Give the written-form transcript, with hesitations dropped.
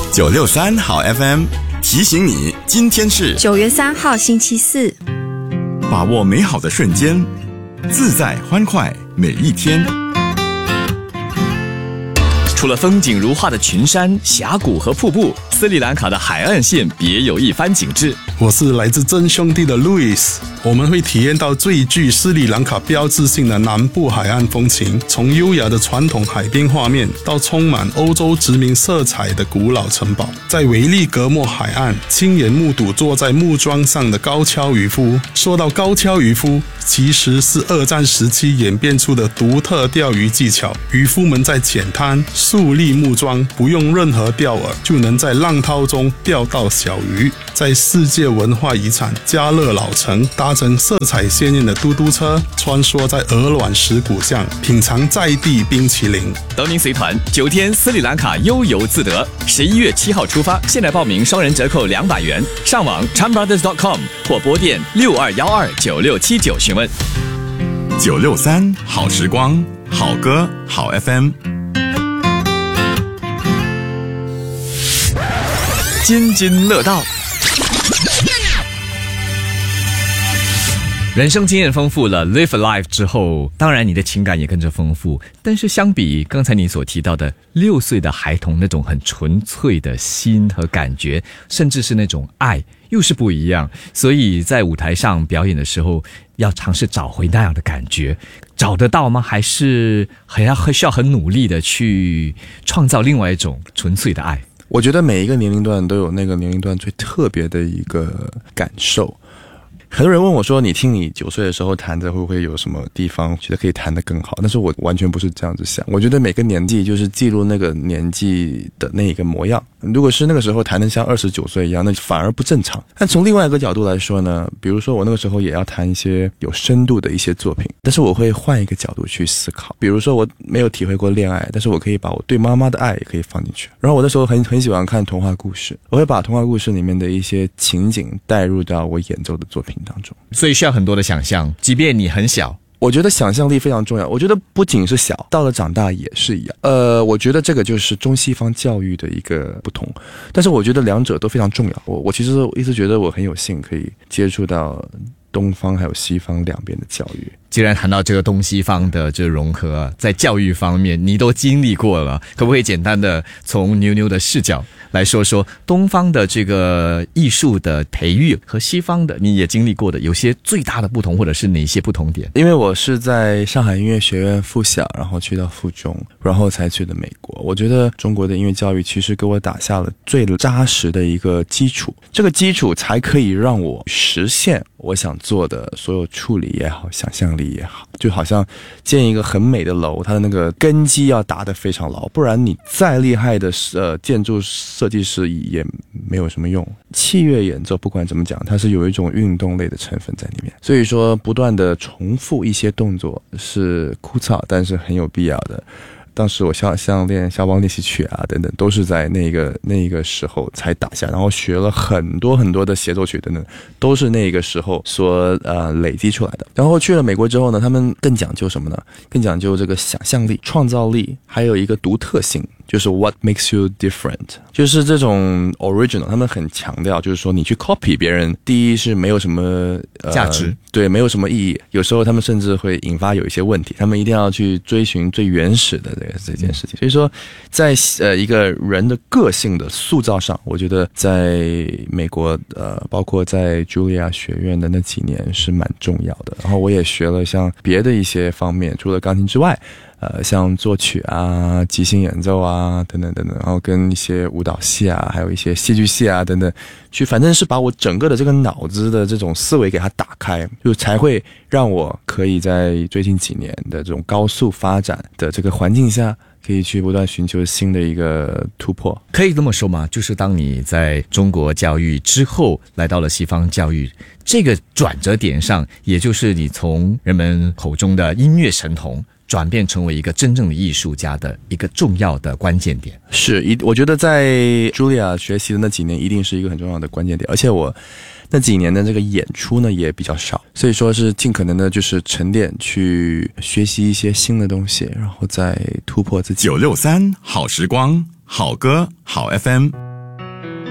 963好 FM 提醒你，今天是 9月3号星期四， 把握美好的瞬间，自在欢快每一天。 除了风景如画的群山、峡谷和瀑布，斯里兰卡的海岸线别有一番景致。 我是来自真兄弟的 Louis， 我们会体验到最具斯里兰卡标志性的南部海岸风情，从优雅的传统海滨画面到充满欧洲殖民色彩的古老城堡，在维利格莫海岸亲眼目睹坐在木桩上的高跷渔夫。说到高跷渔夫，其实是二战时期演变出的独特钓鱼技巧。渔夫们在浅滩竖立木桩，不用任何钓饵就能在浪涛中钓到小鱼。在世界文化遗产加勒老城，搭乘色彩鲜艳的嘟嘟车，穿梭在鹅卵石谷巷，品尝在地冰淇淋。 等您随团9天斯里兰卡悠游自得，11月7号出发，现在报名双人折扣200元，上网 chanbrothers.com 或拨电62129679询问。 963好时光，好歌好 FM。 津津乐道，人生经验丰富了 Live Alive 之后，当然你的情感也跟着丰富，但是相比刚才你所提到的6岁的孩童那种很纯粹的心和感觉，甚至是那种爱，又是不一样。所以在舞台上表演的时候要尝试找回那样的感觉，找得到吗？还是需要很努力的去创造另外一种纯粹的爱？ 我觉得每一个年龄段都有那个年龄段最特别的一个感受。很多人问我说，你听你9岁的时候弹着会不会有什么地方觉得可以弹得更好？但是我完全不是这样子想，我觉得每个年纪就是记录那个年纪的那一个模样。如果是那个时候弹得像29岁一样，那反而不正常。但从另外一个角度来说呢，比如说我那个时候也要弹一些有深度的一些作品，但是我会换一个角度去思考。比如说我没有体会过恋爱，但是我可以把我对妈妈的爱也可以放进去。然后我那时候很喜欢看童话故事，我会把童话故事里面的一些情景带入到我演奏的作品当中。 所以需要很多的想象，即便你很小。 我觉得想象力非常重要，我觉得不仅是小，到了长大也是一样。我觉得这个就是中西方教育的一个不同，但是我觉得两者都非常重要。我其实一直觉得我很有幸可以接触到东方还有西方两边的教育。 既然谈到这个东西方的这融合，在教育方面你都经历过了，可不可以简单的从妞妞的视角来说说东方的这个艺术的培育和西方的你也经历过的有些最大的不同，或者是哪些不同点？ 因为我是在上海音乐学院附小，然后去到附中，然后才去的美国。我觉得中国的音乐教育其实给我打下了最扎实的一个基础，这个基础才可以让我实现我想做的所有处理也好，想象力也好。就好像建一个很美的楼，它的那个根基要打得非常牢，不然你再厉害的建筑设计师也没有什么用。器乐演奏不管怎么讲，它是有一种运动类的成分在里面，所以说不断的重复一些动作是枯燥但是很有必要的。当时我像练肖邦练习曲啊等等，都是在那个时候才打下，然后学了很多很多的协奏曲等等，都是那个时候所累积出来的。然后去了美国之后呢，他们更讲究什么呢？更讲究这个想象力、创造力，还有一个独特性，就是 what makes you different， 就是这种 original。他们很强调，就是说你去 copy 别人，第一是没有什么价值， 对，没有什么意义。有时候他们甚至会引发有一些问题，他们一定要去追寻最原始的这件事情。所以说，在一个人的个性的塑造上，我觉得在美国包括在茱莉亚学院的那几年是蛮重要的。然后我也学了像别的一些方面，除了钢琴之外，像作曲啊、即兴演奏啊等等等等，然后跟一些舞蹈系啊，还有一些戏剧系啊等等，反正是把我整个的这个脑子的这种思维给它打开，就才会让我可以在最近几年的这种高速发展的这个环境下，可以去不断寻求新的一个突破。 可以这么说吗？就是当你在中国教育之后来到了西方教育，这个转折点上，也就是你从人们口中的音乐神童转变成为一个真正的艺术家的一个重要的关键点。 是，我觉得在茱莉亚学习的那几年一定是一个很重要的关键点，而且我那几年的这个演出呢也比较少，所以说是尽可能的就是沉淀去学习一些新的东西，然后再突破自己。 963好时光，好歌好 FM。